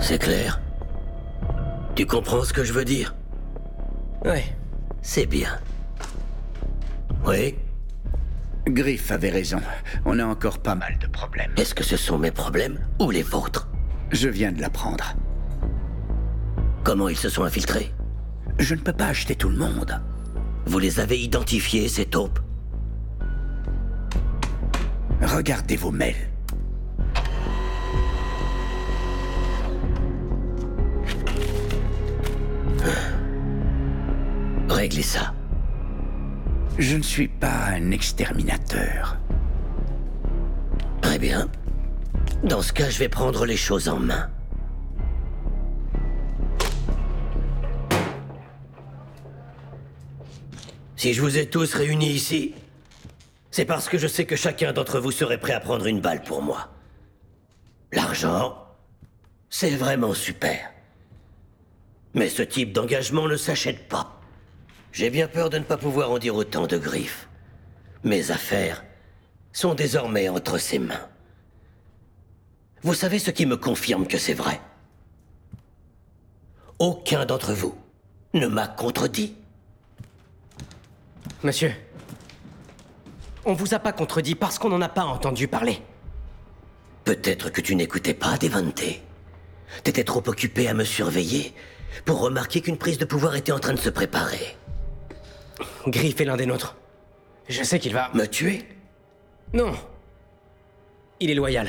C'est clair? Tu comprends ce que je veux dire? Ouais. C'est bien. Oui? Griff avait raison. On a encore pas mal de problèmes. Est-ce que ce sont mes problèmes ou les vôtres? Je viens de l'apprendre. Comment ils se sont infiltrés? Je ne peux pas acheter tout le monde. Vous les avez identifiés, ces taupes? Regardez vos mails. Réglez ça. Je ne suis pas un exterminateur. Très bien. Dans ce cas, je vais prendre les choses en main. Si je vous ai tous réunis ici, c'est parce que je sais que chacun d'entre vous serait prêt à prendre une balle pour moi. L'argent, c'est vraiment super. Mais ce type d'engagement ne s'achète pas. J'ai bien peur de ne pas pouvoir en dire autant de Griff. Mes affaires sont désormais entre ses mains. Vous savez ce qui me confirme que c'est vrai? Aucun d'entre vous ne m'a contredit. Monsieur, on vous a pas contredit parce qu'on n'en a pas entendu parler. Peut-être que tu n'écoutais pas, Devante. T'étais trop occupé à me surveiller pour remarquer qu'une prise de pouvoir était en train de se préparer. Griff est l'un des nôtres. Je sais qu'il va... Me tuer? Non. Il est loyal.